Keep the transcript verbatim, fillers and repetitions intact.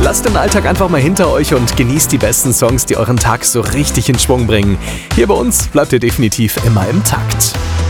Lasst den Alltag einfach mal hinter euch und genießt die besten Songs, die euren Tag so richtig in Schwung bringen. Hier bei uns bleibt ihr definitiv immer im Takt.